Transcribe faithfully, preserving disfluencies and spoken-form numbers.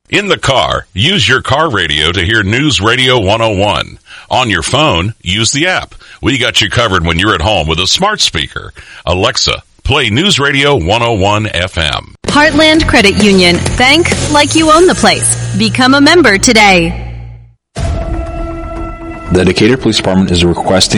In the car, use your car radio to hear News Radio one oh one. On your phone, use the app. We got you covered when you're at home with a smart speaker. Alexa, play News Radio one oh one F M. Heartland Credit Union. Bank like you own the place. Become a member today. The Decatur Police Department is requesting